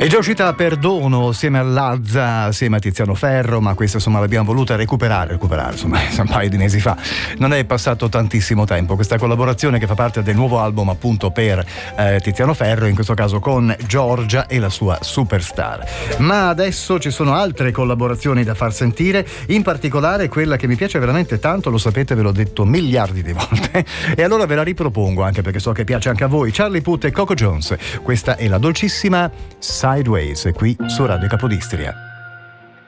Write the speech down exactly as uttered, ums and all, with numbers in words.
È già uscita Perdono assieme a Lazza, assieme a Tiziano Ferro, ma questa insomma l'abbiamo voluta recuperare, recuperare insomma un paio di mesi fa. Non è passato tantissimo tempo questa collaborazione che fa parte del nuovo album appunto per eh, Tiziano Ferro, in questo caso con Giorgia e la sua Superstar. Ma adesso ci sono altre collaborazioni da far sentire, in particolare quella che mi piace veramente tanto, lo sapete, ve l'ho detto miliardi di volte, e allora ve la ripropongo anche perché so che piace anche a voi. Charlie Puth e Coco Jones, questa è la dolcissima Sideways, qui su Radio Capodistria.